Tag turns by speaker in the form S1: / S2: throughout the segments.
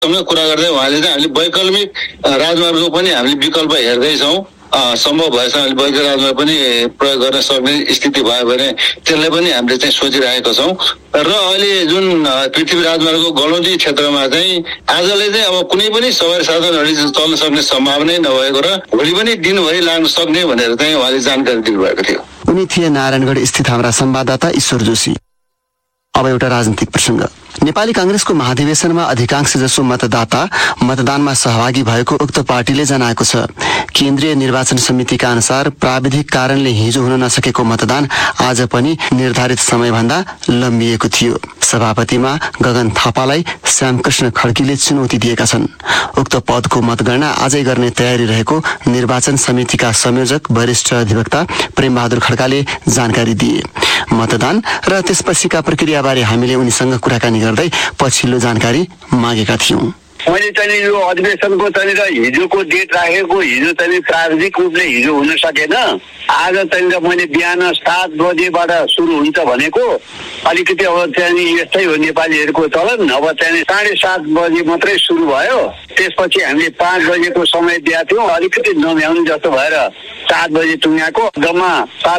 S1: सँग कुरा गर्दै उहाँले चाहिँ हामीले वैकल्पिक राजमार्गको पनि हामीले विकल्प हेर्दैछौँ। सम्भव भएसम्म हामीले वैकल्पिक राजमार्ग पनि प्रयोग गर्न सक्ने स्थिति भयो भने त्यसलाई पनि हामीले चाहिँ सोचिरहेका छौँ। र अहिले जुन पृथ्वी राजमार्गको गलौँडी क्षेत्रमा चाहिँ आजले चाहिँ अब कुनै पनि सवारी साधनहरू चल्न सक्ने सम्भावना नभएको र भोलि पनि दिनभरि लाग्न सक्ने भनेर चाहिँ उहाँले जानकारी दिनुभएको थियो।
S2: उनी थिए नारायणगढ स्थित हाम्रा संवाददाता ईश्वर जोशी। अब एउटा राजनीतिक प्रसङ्ग। नेपाली कांग्रेसको महाधिवेशनमा अधिकांश जसो मतदाता मतदानमा सहभागी भएको उक्त पार्टीले जनाएको छ। केन्द्रीय निर्वाचन समितिका अनुसार प्राविधिक कारणले हिजो हुन नसकेको मतदान आज पनि निर्धारित समयभन्दा लम्बिएको थियो। सभापतिमा गगन थापालाई श्यामकृष्ण खड्कीले चुनौती दिएका छन्। उक्त पदको मतगणना आजै गर्ने तयारी रहेको निर्वाचन समितिका संयोजक वरिष्ठ अधिवक्ता प्रेमबहादुर खड्काले जानकारी दिए। मतदान र त्यसपछिका प्रक्रियाबारे हामीले उनीसँग कुराकानी गर्दै पछिल्लो जानकारी मागेका थियौं।
S3: मैले चाहिँ यो अधिवेशनको चाहिँ हिजोको डेट राखेको हिजो चाहिँ प्राविधिक रूपले हिजो हुन सकेन। आज चाहिँ मैले बिहान 7 बजेबाट सुरु हुन्छ भनेको अलिकति अब चाहिँ यस्तै हो नेपालीहरूको चलन। अब चाहिँ 7:30 बजे मात्रै सुरु भयो। त्यसपछि हामीले 5 बजेको समय दिएका थियौँ। अलिकति नभ्याउने जस्तो भएर 7 बजे टुङ्गाको जम्मा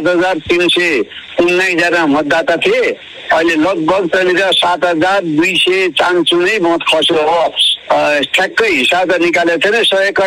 S3: 7,319 जना मतदाता थिए। अहिले लगभग चाहिँ 7,200 चान्चुनै मत खस्यो हो। ठ्याक्कै हिसाब निकालेको थिएन।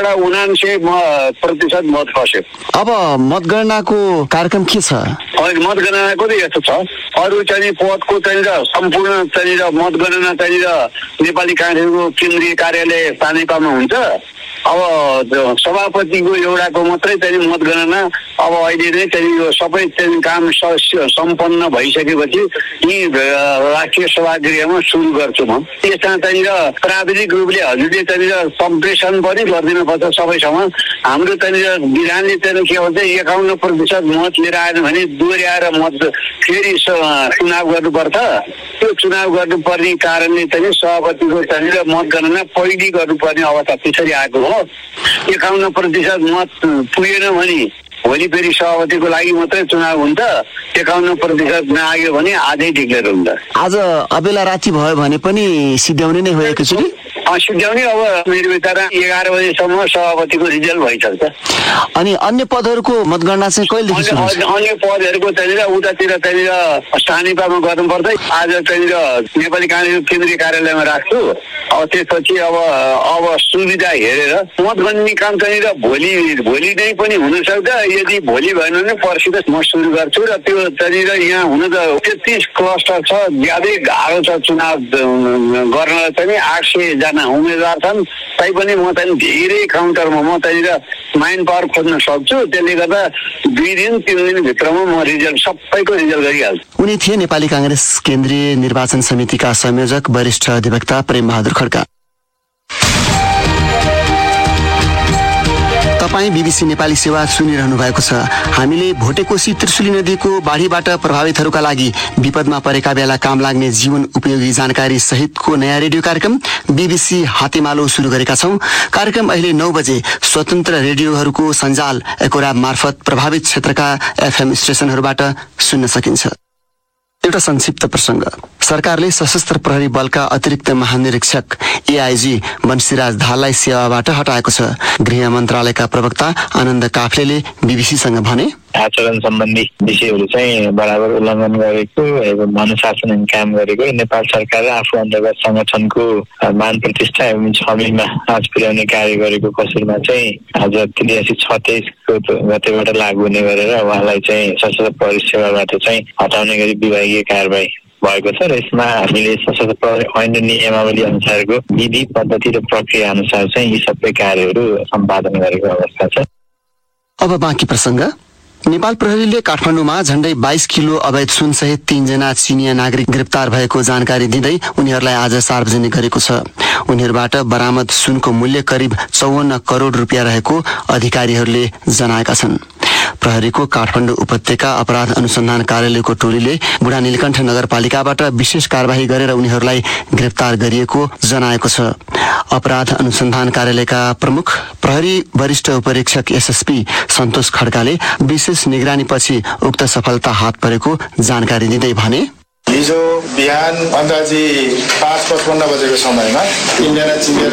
S3: 100% मत खस्यो।
S2: अब मतगणनाको कार्यक्रम के छ?
S3: मतगणनाको त यस्तो छ, अरू चाहिँ पदको चाहिँ सम्पूर्ण चाहिँ मतगणना चाहिँ नेपाली कांग्रेसको केन्द्रीय कार्यालय पानेपामा हुन्छ। अब सभापतिको एउटाको मात्रै चाहिँ मतगणना अब अहिले नै चाहिँ यो सबै चाहिँ काम सम्पन्न भइसकेपछि यी राष्ट्रिय सभागृहमा सुरु गर्छु म। त्यसमा चाहिँ प्राविधिक रूपले हजुरले चाहिँ सम्प्रेषण पनि गरिदिनुपर्छ सबैसँग। हाम्रो चाहिँ विधानले चाहिँ के भन्छ 51% मत लिएर आएन भने दोहोऱ्याएर मत फेरि चुनाव गर्नुपर्छ। त्यो चुनाव गर्नुपर्ने कारणले चाहिँ सभापतिको चाहिँ मतगणना पहिले गर्नुपर्ने अवस्था त्यसरी आएको हो। 51% मत पुगेन भने भोलि फेरि सभापतिको लागि मात्रै चुनाव हुन्छ। 51% नआग्यो भने आजै डिक्लेयर हुन्छ।
S2: आज अबेला राति भयो भने पनि सिद्ध्याउने नै हो एकचोटि
S3: सिद्ध्याउने। अब मेरो विचार 11 बजेसम्म सभापतिको रिजल्ट भइसक्छ।
S2: अनि अन्य पदहरूको मतगणना चाहिँ कहिलेदेखि सुरु हुन्छ?
S3: अन्य पदहरूको चाहिँ उतातिर चाहिँ स्थानीयमा गर्नुपर्छ। आज चाहिँ नेपाली कांग्रेसको केन्द्रीय कार्यालयमा राख्छु। अब त्यसपछि अब सुविधा हेरेर मतगणना काम चाहिँ भोलि नै पनि हुनसक्छ। यदि भोलि भएन भने पर्सि त म सुरु गर्छु। र त्यो चाहिँ यहाँ हुन त 33 क्लस्टर छ। ज्यादै गाह्रो छ चुनाव गर्नलाई चाहिँ 800 जना उम्मेदवार छन्। तैपनि म चाहिँ धेरै काउन्टरमा म चाहिँ माइन पावर खोज्न सक्छु। त्यसले गर्दा 2 दिन 3 दिनभित्रमा म रिजल्ट सबैको रिजल्ट गरिहाल्छु।
S2: उनी थिए नेपाली कांग्रेस केन्द्रीय निर्वाचन समितिका संयोजक वरिष्ठ अधिवक्ता प्रेमबहादुर खड्का। तपाईँ बीबीसी नेपाली सेवा सुनिरहनु भएको छ। हामीले भोटेकोशी त्रिशुली नदीको बाढीबाट प्रभावितहरूका लागि विपदमा परेका बेला काम लाग्ने जीवन उपयोगी जानकारी सहितको नयाँ रेडियो कार्यक्रम बीबीसी हातेमालो सुरु गरेका छौं। कार्यक्रम अहिले 9 बजे स्वतन्त्र रेडियोहरूको सञ्जाल एकोराब मार्फत प्रभावित क्षेत्रका एफएम स्टेशनहरूबाट सुन्न सकिन्छ। एउटा संक्षिप्त प्रसङ्ग। सरकारले सशस्त्र प्रहरी बलका अतिरिक्त महानिरीक्षक एआईजी बन्सीराज धाललाई सेवाबाट हटाएको छ। गृह मन्त्रालयका प्रवक्ता आनन्द काफ्लेले बीबीसीसँग भने
S4: आचरण सम्बन्धी विषयहरू चाहिँ बराबर उल्लङ्घन गरेको एवं अनुशासन काम गरेको नेपाल सरकार आफू अन्तर्गत संगठनको मान प्रतिष्ठा एवं छविमा आँच पुर्याउने कार्य गरेको कसुरमा चाहिँ आज 83-36 गतेबाट लागू हुने गरेर उहाँलाई चाहिँ सशस्त्र प्रहरी सेवाबाट चाहिँ हटाउने गरी विभागीय कारबाही भएको छ। र यसमा हामीले सशस्त्र प्रहरी ऐन नियमावली अनुसारको विधि पद्धति र प्रक्रिया अनुसार चाहिँ यी सबै कार्यहरू सम्पादन गरेको अवस्था छ।
S2: अब बाँकी प्रसङ्ग। नेपाल प्रहरीले काठमाडौँमा झण्डै 22 किलो अवैध सुनसहित 3 जना चिनिया नागरिक गिरफ्तार भएको जानकारी दिँदै उनीहरूलाई आज सार्वजनिक गरेको छ। उनीहरूबाट बरामद सुनको मूल्य करिब 54 करोड रुपियाँ रहेको अधिकारीहरूले जनाएका छन्। प्रहरीको काठमाडौँ उपत्यका अपराध अनुसन्धान कार्यालयको टोलीले बुढा नीलकण्ठ नगरपालिकाबाट विशेष कारबाही गरेर उनीहरूलाई गिरफ्तार गरिएको जनाएको छ। अपराध अनुसन्धान कार्यालयका प्रमुख प्रहरी वरिष्ठ उपरीक्षक एसएसपी सन्तोष खड्काले विशेष निगरानीपछि उक्त सफलता हात परेको जानकारी दिँदै भने
S5: हिजो बिहान अन्दाजी 5:55 बजेको समयमा 3 जना